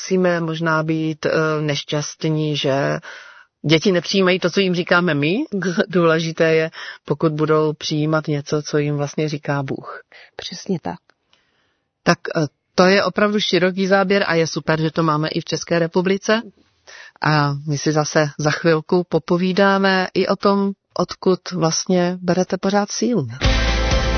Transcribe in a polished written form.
nemusíme možná být nešťastní, že děti nepřijímají to, co jim říkáme my. Důležité je, pokud budou přijímat něco, co jim vlastně říká Bůh. Přesně tak. Tak to je opravdu široký záběr a je super, že to máme i v České republice. A my si zase za chvilku popovídáme i o tom, odkud vlastně berete pořád sílu.